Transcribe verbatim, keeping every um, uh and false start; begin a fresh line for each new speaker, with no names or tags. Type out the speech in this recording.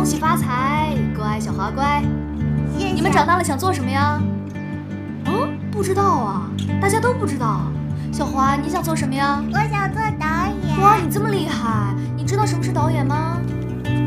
喜发财，乖小花乖。
谢谢。
你们长大了想做什么呀？嗯，不知道啊，大家都不知道。小华，你想做什么呀？
我想做导演。
哇，你这么厉害！你知道什么是导演吗？